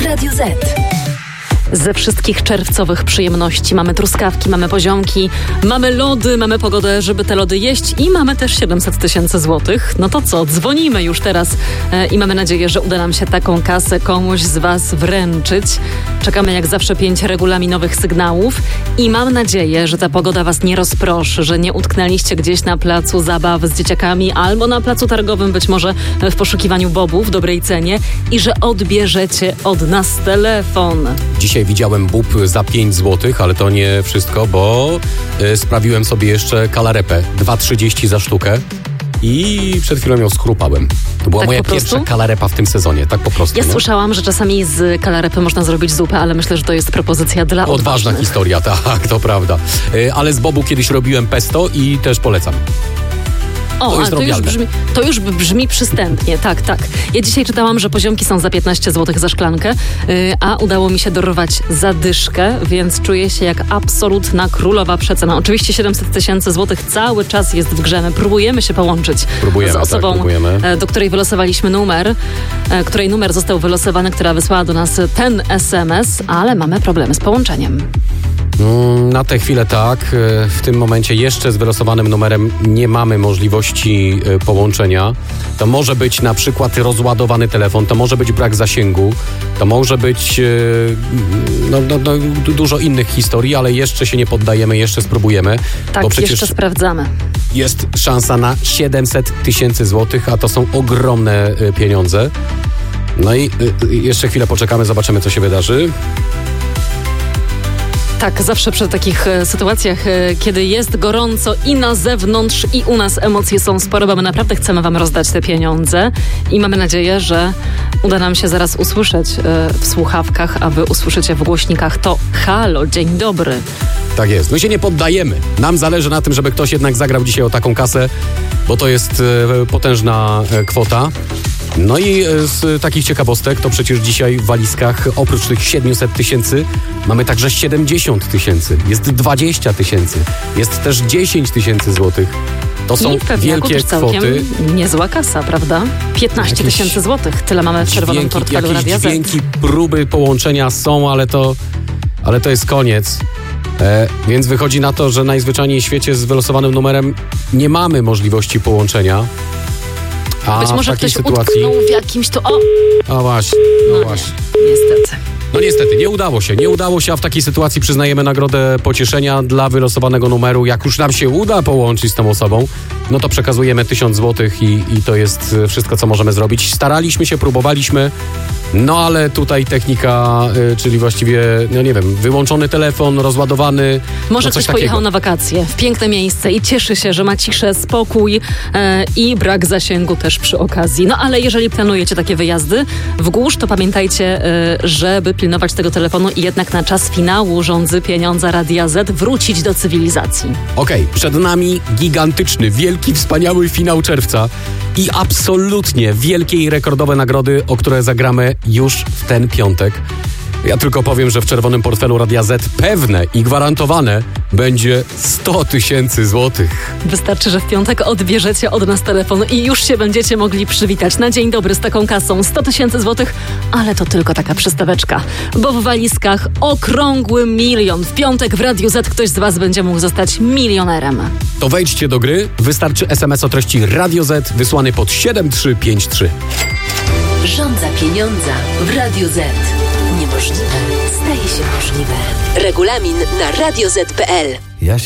Radiu Z. Ze wszystkich czerwcowych przyjemności mamy truskawki, mamy poziomki, mamy lody, mamy pogodę, żeby te lody jeść i mamy też 700 000 złotych. No to co, dzwonimy już teraz i mamy nadzieję, że uda nam się taką kasę komuś z Was wręczyć. Czekamy jak zawsze 5 regulaminowych sygnałów i mam nadzieję, że ta pogoda Was nie rozproszy, że nie utknęliście gdzieś na placu zabaw z dzieciakami albo na placu targowym, być może w poszukiwaniu bobów w dobrej cenie i że odbierzecie od nas telefon. Dzisiaj widziałem bób za 5 zł, ale to nie wszystko, bo sprawiłem sobie jeszcze kalarepę. 2,30 za sztukę i przed chwilą ją schrupałem. To była Tak moja po prostu? pierwsza kalarepa w tym sezonie, tak po prostu. Ja no. słyszałam, że czasami z kalarepy można zrobić zupę, ale myślę, że to jest propozycja dla Odważna odważnych. historia, tak, to prawda. Ale z bobu kiedyś robiłem pesto i też polecam. O, to jest ale robialne. to już brzmi przystępnie, tak. Ja dzisiaj czytałam, że poziomki są za 15 zł za szklankę, a udało mi się dorwać zadyszkę, więc czuję się jak absolutna królowa przecena. Oczywiście 700 000 złotych cały czas jest w grze. My próbujemy się połączyć z osobą, do której wylosowaliśmy numer, której numer został wylosowany, która wysłała do nas ten SMS, ale mamy problemy z połączeniem. Na tę chwilę tak. W tym momencie jeszcze z wylosowanym numerem nie mamy możliwości połączenia. To może być na przykład rozładowany telefon, to może być brak zasięgu, to może być dużo innych historii, ale jeszcze się nie poddajemy, jeszcze spróbujemy. Tak, bo przecież jeszcze sprawdzamy. jest szansa na 700 000 złotych, a to są ogromne pieniądze. No i jeszcze chwilę poczekamy, zobaczymy, co się wydarzy. Tak, zawsze przy takich sytuacjach, kiedy jest gorąco i na zewnątrz, i u nas emocje są spore, bo my naprawdę chcemy Wam rozdać te pieniądze i mamy nadzieję, że uda nam się zaraz usłyszeć w słuchawkach, a Wy usłyszycie w głośnikach to halo, dzień dobry. Tak jest. My się nie poddajemy. Nam zależy na tym, żeby ktoś jednak zagrał dzisiaj o taką kasę, bo to jest potężna kwota. No i z takich ciekawostek to przecież dzisiaj w walizkach oprócz tych 700 000 mamy także 70 000, jest 20 000, jest też 10 000 złotych. To są wielkie kwoty. Niezła kasa, prawda? 15 000 złotych. Tyle mamy w czerwonym portfelu Radia Z. Dźwięki, próby połączenia są, ale to jest koniec. Więc wychodzi na to, że najzwyczajniej w świecie z wylosowanym numerem nie mamy możliwości połączenia. A być może w takiej ktoś sytuacji utknął w jakimś to... A właśnie, właśnie. Niestety. No niestety, nie udało się, a w takiej sytuacji przyznajemy nagrodę pocieszenia dla wylosowanego numeru. Jak już nam się uda połączyć z tą osobą, no to przekazujemy 1000 złotych i to jest wszystko, co możemy zrobić. Staraliśmy się, próbowaliśmy, no ale tutaj technika, czyli właściwie, no nie wiem, wyłączony telefon, rozładowany. Może no coś ktoś pojechał takiego na wakacje w piękne miejsce i cieszy się, że ma ciszę, spokój i brak zasięgu też przy okazji. No ale jeżeli planujecie takie wyjazdy w gór, to pamiętajcie, żeby pilnować tego telefonu i jednak na czas finału rządzy pieniądza Radia Z wrócić do cywilizacji. Okej, przed nami gigantyczny, wielki, wspaniały finał czerwca i absolutnie wielkie i rekordowe nagrody, o które zagramy już w ten piątek. Ja tylko powiem, że w czerwonym portfelu Radia Z pewne i gwarantowane będzie 100 000 złotych. Wystarczy, że w piątek odbierzecie od nas telefon i już się będziecie mogli przywitać na dzień dobry z taką kasą 100 000 złotych, ale to tylko taka przystaweczka, bo w walizkach okrągły 1 000 000. W piątek w Radiu Z ktoś z Was będzie mógł zostać milionerem. To wejdźcie do gry, wystarczy SMS o treści Radio Z wysłany pod 7353. Rządza pieniądza w Radiu Z. Niemożliwe staje się możliwe. Regulamin na radioz.pl.